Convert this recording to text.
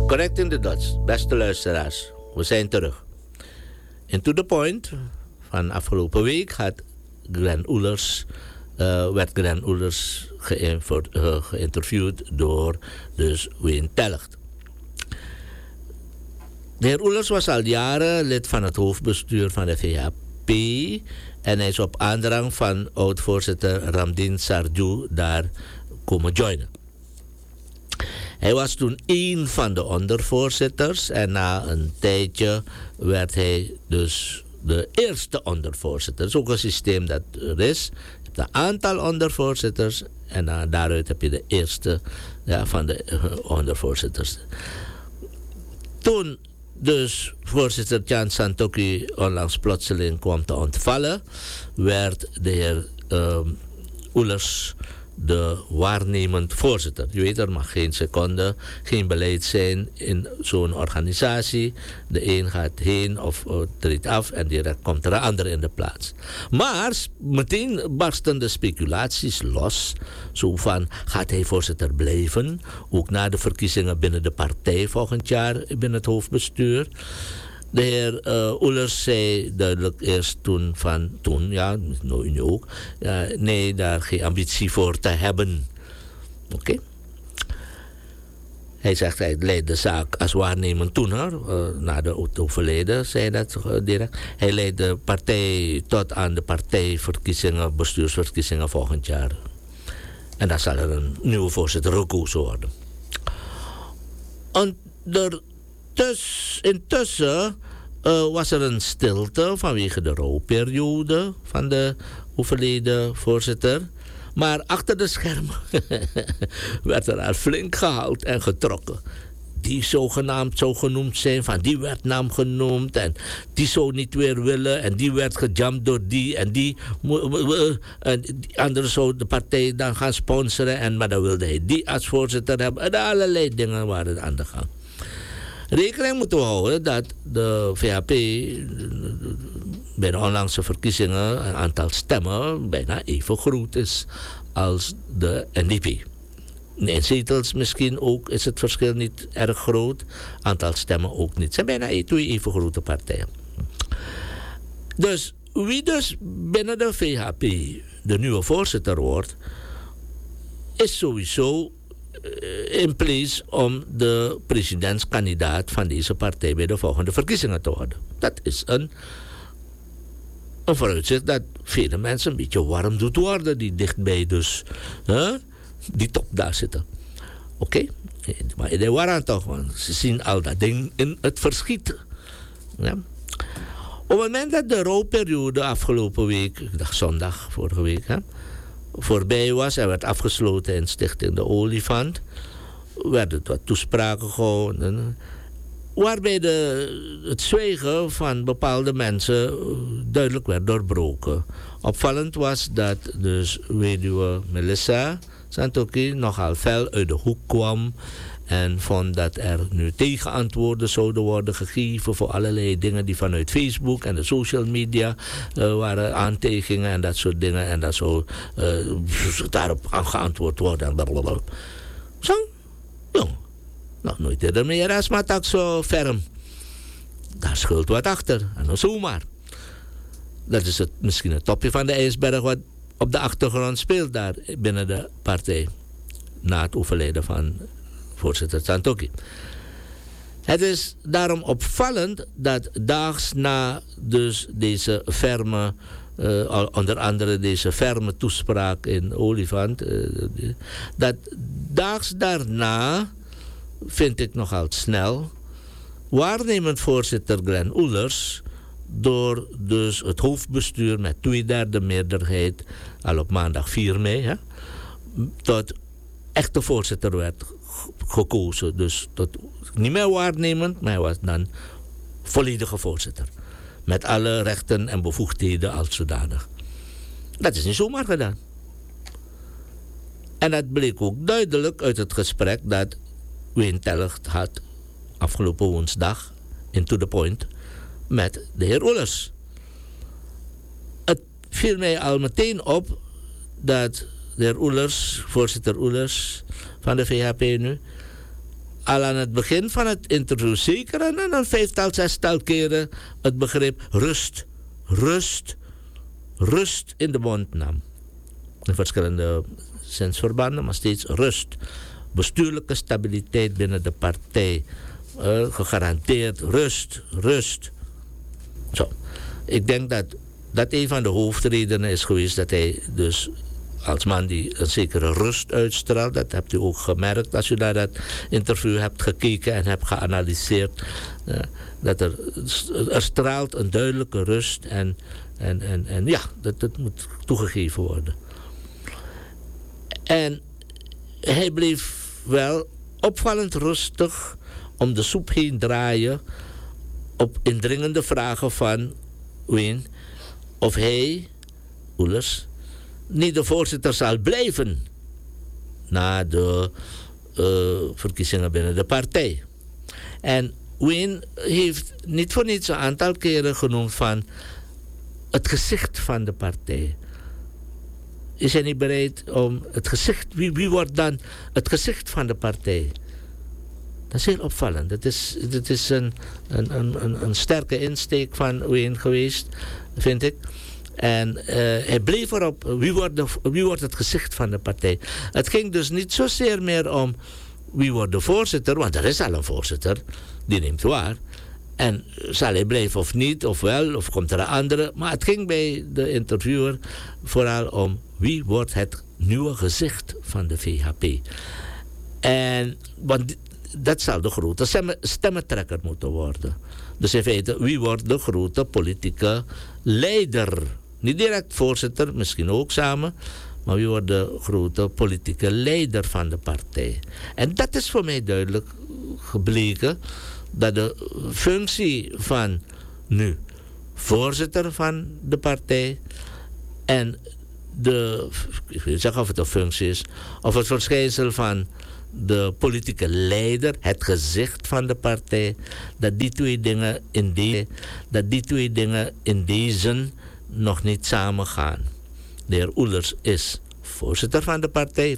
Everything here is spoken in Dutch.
Correcting the dots, beste luisteraars. We zijn terug. En to the point, van afgelopen week werd Glenn Oelers geïnterviewd door dus Wayne Telgt. De heer Oelers was al jaren lid van het hoofdbestuur van de VHP en hij is op aandrang van oud-voorzitter Ramdin Sarju daar komen joinen. Hij was toen één van de ondervoorzitters en na een tijdje werd hij dus de eerste ondervoorzitter. Dat is ook een systeem dat er is. Je hebt een aantal ondervoorzitters en daaruit heb je de eerste van de ondervoorzitters. Toen dus voorzitter Jan Santoki onlangs plotseling kwam te ontvallen, werd de heer Oelers de waarnemend voorzitter. Je weet, er mag geen seconde, geen beleid zijn in zo'n organisatie. De een gaat heen of treedt af en direct komt er een ander in de plaats. Maar meteen barsten de speculaties los. Zo van, gaat hij voorzitter blijven? Ook na de verkiezingen binnen de partij volgend jaar, binnen het hoofdbestuur. De heer Oelers zei duidelijk eerst nu ook, nee, daar geen ambitie voor te hebben. Oké. Hij zegt, hij leidt de zaak als waarnemend toen, na de overleden, zei dat direct. Hij leidt de partij tot aan de partijverkiezingen, bestuursverkiezingen volgend jaar. En dan zal er een nieuwe voorzitter gekozen worden. Intussen was er een stilte vanwege de rouwperiode van de overleden voorzitter. Maar achter de schermen werd er al flink gehaald en getrokken. Die zogenaamd zou genoemd zijn, van die werd naam genoemd en die zou niet weer willen en die werd gejamd door die en die andere zou de partij dan gaan sponsoren maar dan wilde hij die als voorzitter hebben en allerlei dingen waren aan de gang. Rekening moeten we houden dat de VHP bij de onlangse verkiezingen een aantal stemmen bijna even groot is als de NDP. In zetels misschien ook is het verschil niet erg groot, aantal stemmen ook niet. Het zijn bijna twee even grote partijen. Dus wie dus binnen de VHP de nieuwe voorzitter wordt, is sowieso in place om de presidentskandidaat van deze partij bij de volgende verkiezingen te worden. Dat is een vooruitzicht dat vele mensen een beetje warm doet worden, die dichtbij dus die top daar zitten. Oké? Maar die waren toch, want ze zien al dat ding in het verschiet. Ja? Op het moment dat de rouwperiode afgelopen week, ik dacht zondag vorige week, voorbij was en werd afgesloten in Stichting de Olifant, werden wat toespraken gehouden, waarbij het zwijgen van bepaalde mensen duidelijk werd doorbroken. Opvallend was dat dus weduwe Melissa Santoki nogal fel uit de hoek kwam en vond dat er nu tegenantwoorden zouden worden gegeven voor allerlei dingen die vanuit Facebook en de social media waren aantijgingen en dat soort dingen en dat zou daarop geantwoord worden en blablabla. Zo, jong, nog nooit eerder meer als maar tak zo ferm. Daar schuilt wat achter en dan zomaar. Dat is misschien het topje van de ijsberg wat op de achtergrond speelt daar binnen de partij na het overlijden van voorzitter Santoki. Het is daarom opvallend dat daags na dus deze ferme, onder andere deze ferme toespraak in Olifant, dat daags daarna, vind ik nogal snel, waarnemend voorzitter Glenn Oelers door dus het hoofdbestuur met 2/3 meerderheid al op maandag 4 mei tot echte voorzitter werd gekozen. Dus tot, niet meer waarnemend, maar hij was dan volledige voorzitter. Met alle rechten en bevoegdheden als zodanig. Dat is niet zomaar gedaan. En dat bleek ook duidelijk uit het gesprek dat Wayne Telgt had afgelopen woensdag in To The Point met de heer Oelers. Het viel mij al meteen op dat de heer Oelers, voorzitter Oelers van de VHP nu, al aan het begin van het interview zeker een 5-tal, 6-tal keren het begrip rust in de mond nam. In verschillende zinsverbanden, maar steeds rust. Bestuurlijke stabiliteit binnen de partij. Gegarandeerd rust. Zo. Ik denk dat een van de hoofdredenen is geweest dat hij dus als man die een zekere rust uitstraalt. Dat hebt u ook gemerkt als u naar dat interview hebt gekeken en hebt geanalyseerd. Dat er straalt een duidelijke rust en ja, dat moet toegegeven worden. En hij bleef wel opvallend rustig om de soep heen draaien op indringende vragen van Wayne of hij, Oelers, niet de voorzitter zal blijven na de verkiezingen binnen de partij. En Wayne heeft niet voor niets een aantal keren genoemd van het gezicht van de partij. Is hij niet bereid om het gezicht... Wie wordt dan het gezicht van de partij? Dat is heel opvallend. Dat is een sterke insteek van Wayne geweest, vind ik. En hij bleef erop, wie wordt het gezicht van de partij? Het ging dus niet zozeer meer om wie wordt de voorzitter, want er is al een voorzitter, die neemt waar. En zal hij blijven of niet, of wel, of komt er een andere. Maar het ging bij de interviewer vooral om wie wordt het nieuwe gezicht van de VHP. En want dat zal de grote stemmentrekker moeten worden. Dus in feite, wie wordt de grote politieke leider? Niet direct voorzitter, misschien ook samen. Maar wie wordt de grote politieke leider van de partij? En dat is voor mij duidelijk gebleken. Dat de functie van nu voorzitter van de partij en ik weet niet zeggen of het een functie is, of het verschijnsel van de politieke leider, het gezicht van de partij, dat die twee dingen in deze nog niet samengaan. De heer Oelers is voorzitter van de partij,